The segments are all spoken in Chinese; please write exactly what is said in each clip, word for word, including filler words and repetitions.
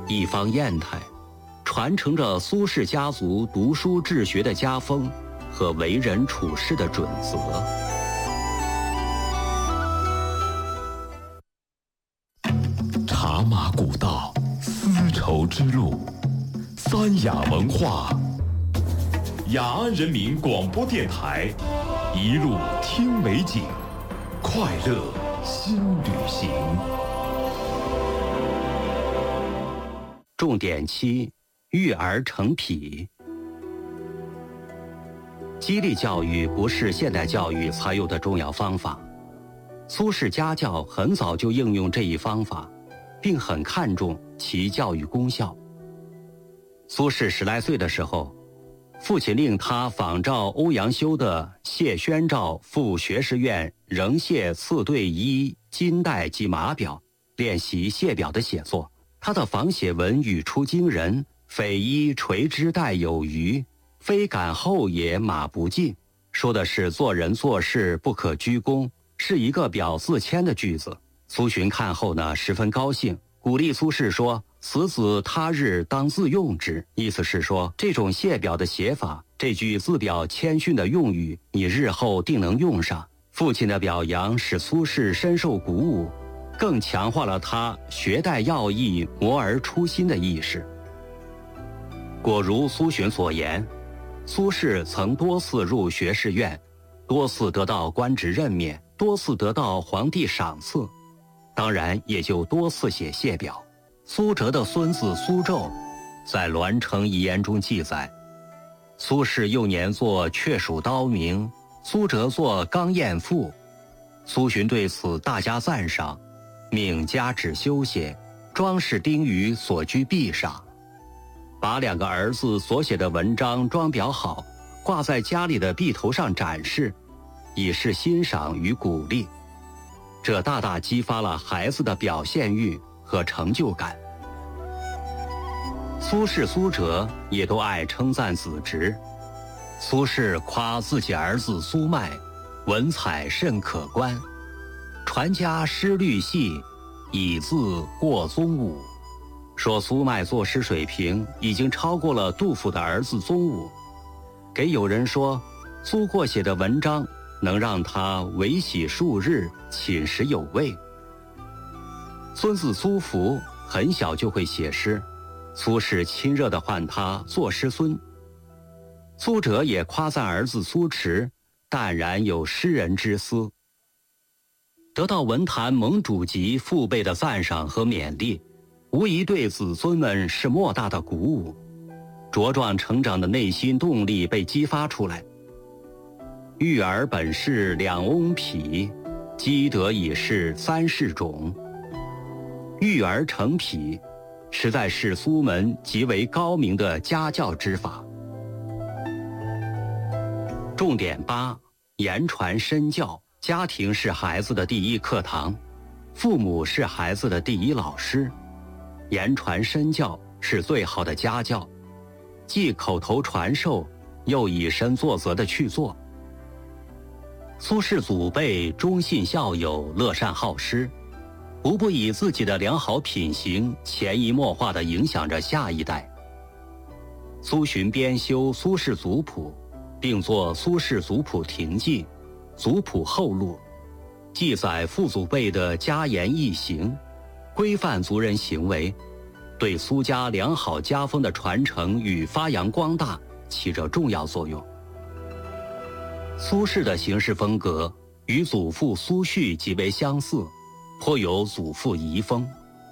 一方砚台，传承着苏氏家族读书治学的家风和为人处事的准则。 茶马古道，丝绸之路，三雅文化。雅安人民广播电台，一路听美景，快乐新旅行。 重点七：育儿成癖。激励教育不是现代教育采用的重要方法。苏氏家教很早就应用这一方法，并很看重其教育功效。苏轼十来岁的时候，父亲令他仿照欧阳修的谢宣诏赴学士院仍谢刺对衣金带及马表，练习谢表的写作。他的仿写文语出惊人，匪衣垂之带有余，非敢后也马不进，说的是做人做事不可居功，是一个表自谦的句子。苏洵看后呢，十分高兴，鼓励苏轼说：“此子他日当自用之。”意思是说，这种谢表的写法，这句自表谦逊的用语，你日后定能用上。父亲的表扬使苏轼深受鼓舞，更强化了他学带要义、磨而出新的意识。果如苏洵所言，苏轼曾多次入学士院，多次得到官职任免，多次得到皇帝赏赐，当然也就多次写谢表。苏辙的孙子苏胄在《栾城遗言》中记载，苏轼幼年作雀鼠刀铭，苏辙作钢砚赋。苏洵对此大加赞赏，命加旨修写，装饰钉于所居壁上，把两个儿子所写的文章装裱好，挂在家里的壁头上展示，以示欣赏与鼓励。这大大激发了孩子的表现欲和成就感。苏轼、苏辙也都爱称赞子侄。苏轼夸自己儿子苏迈文采甚可观，传家诗律细，以自过宗武，说苏迈作诗水平已经超过了杜甫的儿子宗武。给友人说，苏过写的文章能让他维喜数日，寝食有味。孙子苏福很小就会写诗，苏轼亲热地唤他作诗孙。苏辙也夸赞儿子苏迟淡然有诗人之思。得到文坛盟主级父辈的赞赏和勉励，无疑对子孙们是莫大的鼓舞，茁壮成长的内心动力被激发出来。育儿本是两翁癖，积德以是三世种。育儿成癖，实在是苏门极为高明的家教之法。重点八：言传身教。家庭是孩子的第一课堂，父母是孩子的第一老师。言传身教是最好的家教，既口头传授，又以身作则地去做。苏轼祖辈忠信孝友，乐善好施，无不以自己的良好品行潜移默化地影响着下一代。苏洵编修苏轼族谱，并作《苏轼族谱亭记》《族谱后录》，记载父祖辈的家言义行，规范族人行为，对苏家良好家风的传承与发扬光大起着重要作用。苏轼的行事风格与祖父苏煦极为相似，颇有祖父遗风。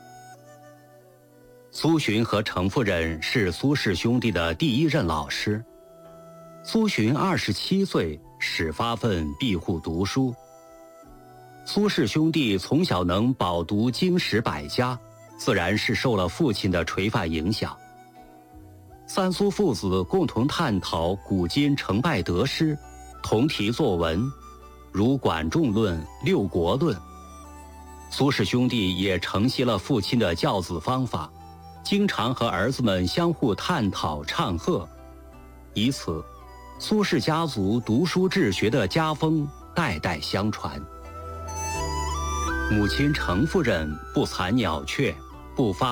苏洵和程夫人是苏氏兄弟的第一任老师。苏洵二十七岁始发奋庇护读书。苏氏兄弟从小能饱读经史百家，自然是受了父亲的垂范影响。三苏父子共同探讨古今成败得失，同题作文，如《管仲论》《六国论》。苏氏兄弟也承袭了父亲的教子方法，经常和儿子们相互探讨唱和，以此苏氏家族读书治学的家风代代相传。母亲程夫人不残鸟雀，不发